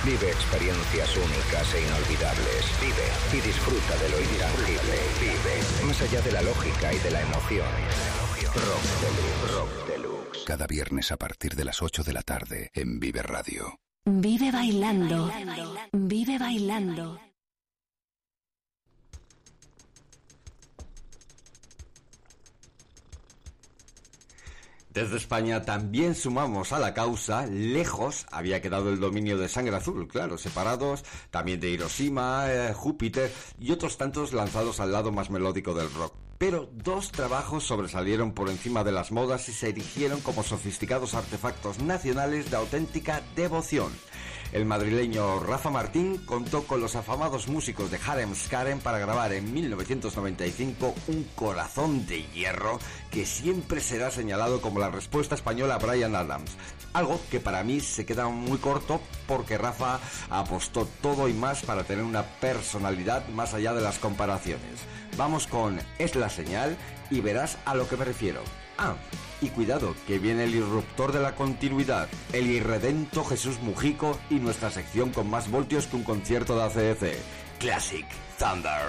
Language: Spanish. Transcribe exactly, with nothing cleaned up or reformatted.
Vive experiencias únicas e inolvidables. Vive y disfruta de lo intangible. Vive más allá de la lógica y de la emoción. Rock Deluxe. Rock Deluxe. Cada viernes a partir de las ocho de la tarde en Vive Radio. Vive bailando. Vive bailando. Desde España también sumamos a la causa. Lejos había quedado el dominio de Sangre Azul, claro, separados también de Hiroshima, eh, Júpiter y otros tantos lanzados al lado más melódico del rock. Pero dos trabajos sobresalieron por encima de las modas y se erigieron como sofisticados artefactos nacionales de auténtica devoción. El madrileño Rafa Martín contó con los afamados músicos de Harem Skarem para grabar en mil novecientos noventa y cinco un corazón de hierro que siempre será señalado como la respuesta española a Bryan Adams. Algo que para mí se queda muy corto porque Rafa apostó todo y más para tener una personalidad más allá de las comparaciones. Vamos con Es la señal y verás a lo que me refiero. Ah, y cuidado, que viene el irruptor de la continuidad, el irredento Jesús Mujico y nuestra sección con más voltios que un concierto de A C D C, Classic Thunder.